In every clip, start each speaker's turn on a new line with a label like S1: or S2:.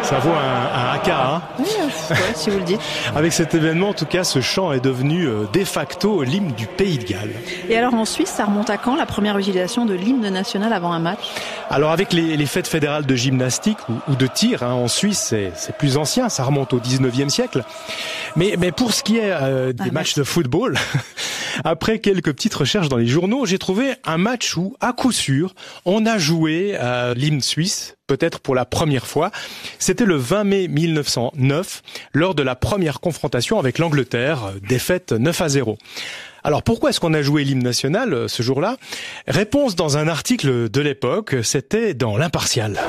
S1: Ça vaut un haka, hein.
S2: Oui, si vous le dites.
S1: Avec cet événement, en tout cas, ce chant est devenu de facto l'hymne du Pays de Galles.
S2: Et alors en Suisse, ça remonte à quand la première utilisation de l'hymne national avant un match ?
S1: Alors avec les fêtes fédérales de gymnastique ou de tir, hein, en Suisse, c'est plus ancien, ça remonte au 19e siècle. Mais pour ce qui est des matchs de football, après quelques petites recherches dans les journaux, j'ai trouvé un match où, à coup sûr, on a joué l'hymne suisse, peut-être pour la première fois. C'était le 20 mai 1909, lors de la première confrontation avec l'Angleterre, défaite 9-0. Alors pourquoi est-ce qu'on a joué l'hymne national ce jour-là ? Réponse dans un article de l'époque, c'était dans l'Impartial.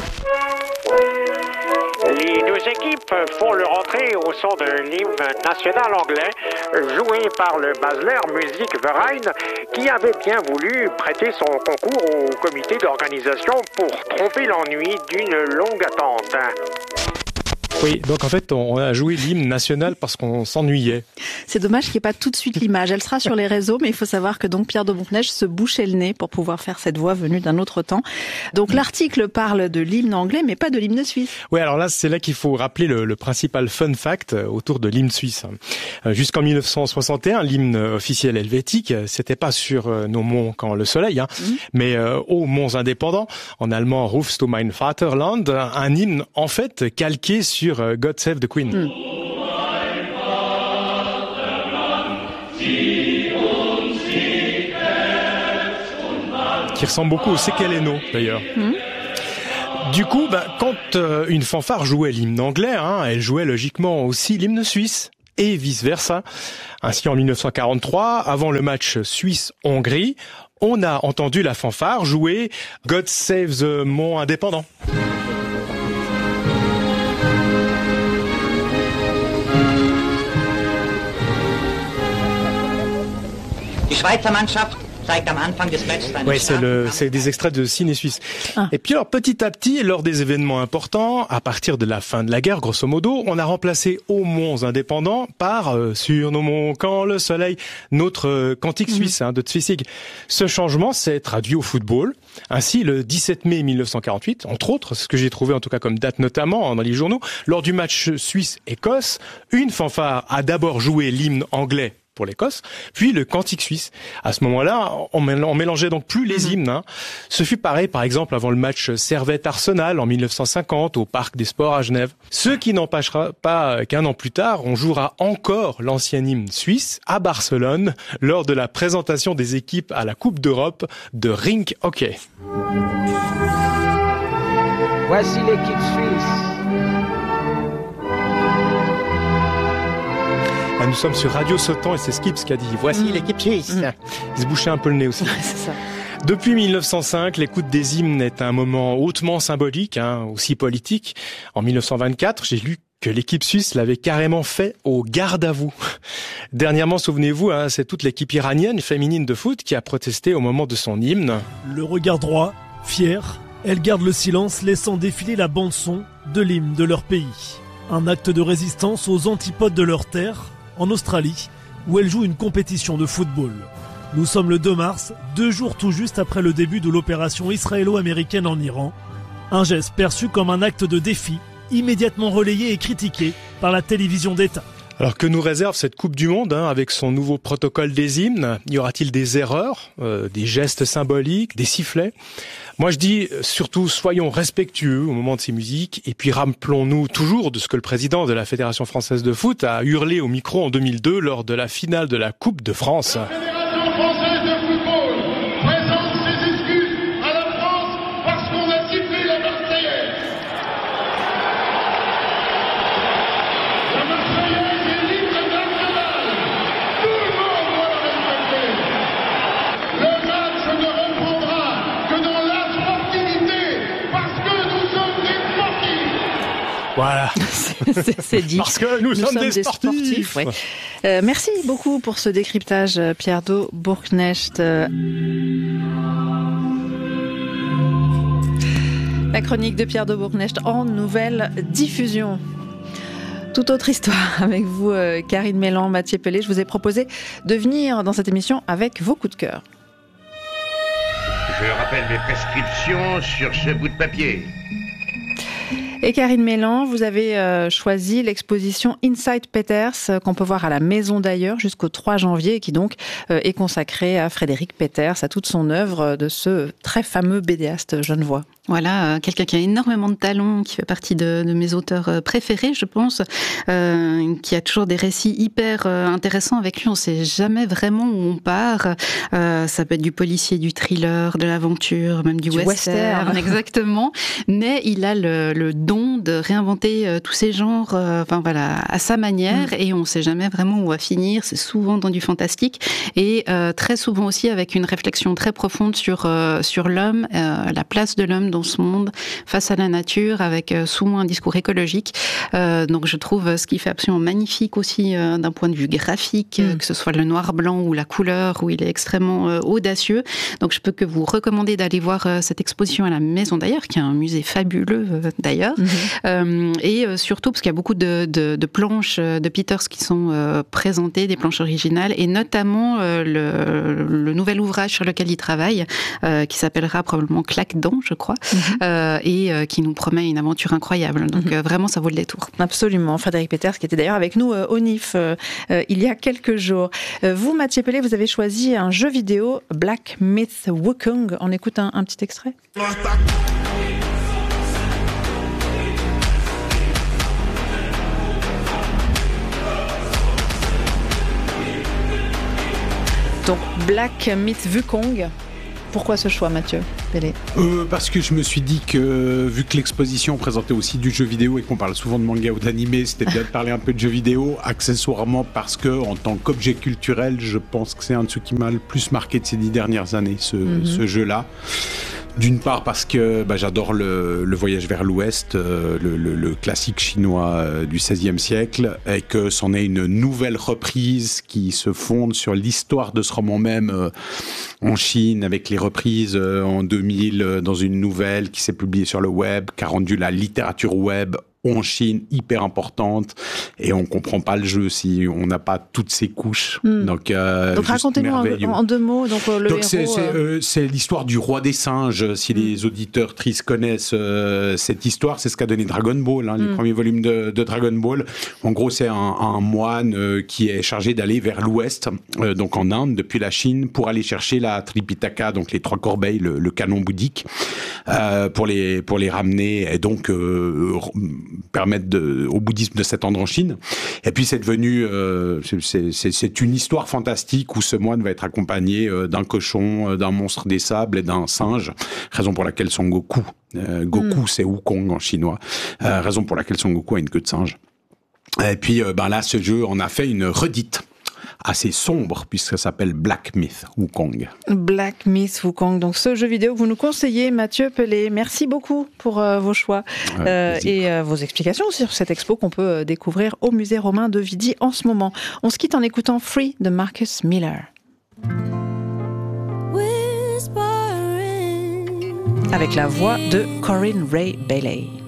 S3: Les deux équipes font leur entrée au son de l'hymne national anglais, joué par le Basler Musikverein, qui avait bien voulu prêter son concours au comité d'organisation pour tromper l'ennui d'une longue attente.
S1: Oui, donc en fait, on a joué l'hymne national parce qu'on s'ennuyait.
S2: C'est dommage qu'il n'y ait pas tout de suite l'image. Elle sera sur les réseaux, mais il faut savoir que donc Pierre de Bourknecht se bouchait le nez pour pouvoir faire cette voix venue d'un autre temps. Donc l'article parle de l'hymne anglais, mais pas de l'hymne suisse.
S1: Oui, alors là, c'est là qu'il faut rappeler le principal fun fact autour de l'hymne suisse. Jusqu'en 1961, l'hymne officiel helvétique, c'était pas sur nos monts quand le soleil, mais aux monts indépendants, en allemand Rufst du mein Vaterland, un hymne en fait calqué sur God Save the Queen. Qui ressemble beaucoup au Sekeleno d'ailleurs. Du coup, quand une fanfare jouait l'hymne anglais, elle jouait logiquement aussi l'hymne suisse. Et vice-versa. Ainsi, en 1943, avant le match Suisse-Hongrie, on a entendu la fanfare jouer God Save the Mont Indépendant.
S4: Die Schweizer Mannschaft zeigt am Anfang des Matches eine
S1: Ouais, c'est des extraits de Ciné Suisse. Et puis alors, petit à petit, lors des événements importants, à partir de la fin de la guerre, grosso modo, on a remplacé aux monts indépendants par sur nos monts quand le soleil, notre cantique suisse de Zwissig. Ce changement s'est traduit au football. Ainsi, le 17 mai 1948, entre autres, ce que j'ai trouvé en tout cas comme date notamment dans les journaux, lors du match Suisse-Écosse, une fanfare a d'abord joué l'hymne anglais pour l'Écosse, puis le cantique suisse. À ce moment-là, on mélangeait donc plus les hymnes. Ce fut pareil, par exemple, avant le match Servette-Arsenal en 1950 au Parc des Sports à Genève. Ce qui n'empêchera pas qu'un an plus tard, on jouera encore l'ancien hymne suisse à Barcelone lors de la présentation des équipes à la Coupe d'Europe de rink hockey.
S5: Voici l'équipe suisse.
S1: Nous sommes sur Radio Sautant et c'est Skips qui a dit « Voici l'équipe suisse ». Il se bouchait un peu le nez aussi.
S2: C'est ça.
S1: Depuis 1905, l'écoute des hymnes est un moment hautement symbolique, aussi politique. En 1924, j'ai lu que l'équipe suisse l'avait carrément fait au garde à vous. Dernièrement, souvenez-vous, c'est toute l'équipe iranienne féminine de foot qui a protesté au moment de son hymne.
S6: Le regard droit, fier, elles gardent le silence, laissant défiler la bande-son de l'hymne de leur pays. Un acte de résistance aux antipodes de leur terre, en Australie, où elle joue une compétition de football. Nous sommes le 2 mars, 2 jours tout juste après le début de l'opération israélo-américaine en Iran. Un geste perçu comme un acte de défi, immédiatement relayé et critiqué par la télévision d'État.
S1: Alors que nous réserve cette Coupe du Monde avec son nouveau protocole des hymnes ? Y aura-t-il des erreurs, des gestes symboliques, des sifflets ? Moi je dis surtout soyons respectueux au moment de ces musiques et puis rappelons-nous toujours de ce que le président de la Fédération française de foot a hurlé au micro en 2002 lors de la finale de la Coupe de France.
S7: La Fédération française de football présente ses excuses à la France parce qu'on a sifflé la Marseillaise. La Marseillaise est l'hymne national. Tout le monde doit la respecter. Le match ne reprendra que dans la sportivité parce que nous sommes des sportifs.
S1: Voilà.
S2: C'est dit.
S1: Parce que nous sommes des sportifs.
S2: Ouais. Merci beaucoup pour ce décryptage, Pierre de Bourknecht. La chronique de Pierre de Bourknecht en nouvelle diffusion. Toute autre histoire avec vous, Karine Mélan, Mathieu Pellet. Je vous ai proposé de venir dans cette émission avec vos coups de cœur.
S8: Je rappelle mes prescriptions sur ce bout de papier.
S2: Et Karine Mélan, vous avez choisi l'exposition Inside Peters qu'on peut voir à la Maison d'Ailleurs jusqu'au 3 janvier et qui donc est consacrée à Frédéric Peters, à toute son œuvre de ce très fameux bédéaste genevois.
S8: Voilà, quelqu'un qui a énormément de talent, qui fait partie de mes auteurs préférés, je pense, qui a toujours des récits hyper intéressants. Avec lui, on sait jamais vraiment où on part. Ça peut être du policier, du thriller, de l'aventure, même du western. Exactement. Mais il a le don de réinventer tous ces genres, à sa manière, et on sait jamais vraiment où va finir. C'est souvent dans du fantastique, et très souvent aussi avec une réflexion très profonde sur l'homme, la place de l'homme dans ce monde, face à la nature, avec souvent un discours écologique. Donc je trouve ce qu'il fait absolument magnifique aussi d'un point de vue graphique, que ce soit le noir-blanc ou la couleur, où il est extrêmement audacieux. Donc je peux que vous recommander d'aller voir cette exposition à la Maison d'Ailleurs, qui est un musée fabuleux d'ailleurs. Et surtout parce qu'il y a beaucoup de planches de Peters qui sont présentées, des planches originales, et notamment le nouvel ouvrage sur lequel il travaille, qui s'appellera probablement Claque-dents, je crois, et qui nous promet une aventure incroyable. Donc vraiment, ça vaut le détour.
S2: Absolument. Frédéric Peters, qui était d'ailleurs avec nous au NIF il y a quelques jours. Vous, Mathieu Pellet, vous avez choisi un jeu vidéo, Black Myth Wukong. On écoute un petit extrait. Donc, Black Myth Wukong. Pourquoi ce choix, Mathieu Pellet ?
S9: Parce que je me suis dit que, vu que l'exposition présentait aussi du jeu vidéo et qu'on parle souvent de manga ou d'animé, c'était bien de parler un peu de jeu vidéo, accessoirement parce que, en tant qu'objet culturel, je pense que c'est un de ceux qui m'a le plus marqué de ces 10 dernières années, ce jeu-là. D'une part parce que j'adore le voyage vers l'Ouest, le classique chinois du XVIe siècle, et que c'en est une nouvelle reprise qui se fonde sur l'histoire de ce roman même en Chine, avec les reprises en 2000 dans une nouvelle qui s'est publiée sur le web, qui a rendu la littérature web en Chine hyper importante, et on comprend pas le jeu si on n'a pas toutes ces couches. Donc
S2: racontez-nous en 2 mots. Donc
S9: c'est l'histoire du roi des singes. Si les auditeurs tristes connaissent cette histoire, c'est ce qu'a donné Dragon Ball, les premiers volumes de Dragon Ball. En gros, c'est un moine qui est chargé d'aller vers l'ouest, donc en Inde, depuis la Chine, pour aller chercher la Tripitaka, donc les 3 corbeilles, le canon bouddhique, pour les ramener et donc permettre au bouddhisme de s'étendre en Chine. Et puis c'est devenu c'est une histoire fantastique où ce moine va être accompagné d'un cochon, d'un monstre des sables et d'un singe, raison pour laquelle Son Goku c'est Wukong en chinois, raison pour laquelle Son Goku a une queue de singe. Et puis là, ce jeu en a fait une redite assez sombre, puisque ça s'appelle Black Myth Wukong.
S2: Black Myth Wukong, donc ce jeu vidéo que vous nous conseillez, Mathieu Pellet. Merci beaucoup pour vos choix et vos explications sur cette expo qu'on peut découvrir au musée romain de Vidi en ce moment. On se quitte en écoutant Free de Marcus Miller. Avec la voix de Corinne Ray Bailey.